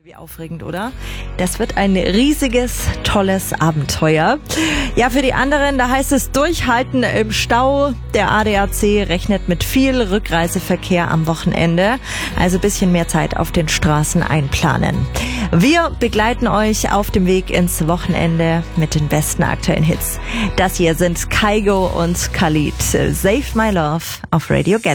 Wie aufregend, oder? Das wird ein riesiges, tolles Abenteuer. Ja, für die anderen, da heißt es durchhalten im Stau. Der ADAC rechnet mit viel Rückreiseverkehr am Wochenende. Also ein bisschen mehr Zeit auf den Straßen einplanen. Wir begleiten euch auf dem Weg ins Wochenende mit den besten aktuellen Hits. Das hier sind Kygo und Khalid. Save My Love auf Radio Get.